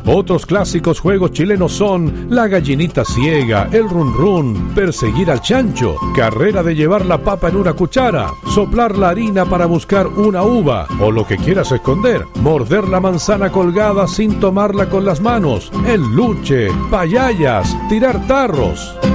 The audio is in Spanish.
Otros clásicos juegos chilenos son la gallinita ciega, el run run, perseguir al chancho, carrera de llevar la papa en una cuchara, soplar la harina para buscar una uva, o lo que quieras esconder, morder la manzana colgada sin tomarla con las manos, el luche, payayas, tirar tarros.